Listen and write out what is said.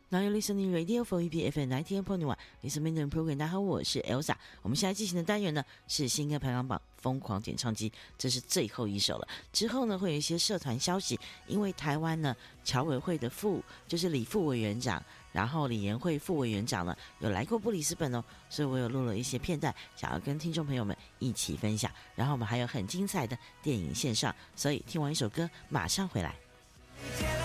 Now you're listening radio for EPFM 90.1 Listen Minden Program。 大家好，我是 Elsa。 我们现在进行的单元呢是新歌排行榜疯狂点唱机，这是最后一首了。之后呢会有一些社团消息，因为台湾呢侨委会的就是李副委员长，然后李延慧副委员长呢有来过布里斯本哦，所以我有录了一些片段，想要跟听众朋友们一起分享。然后我们还有很精彩的电影线上，所以听完一首歌马上回来。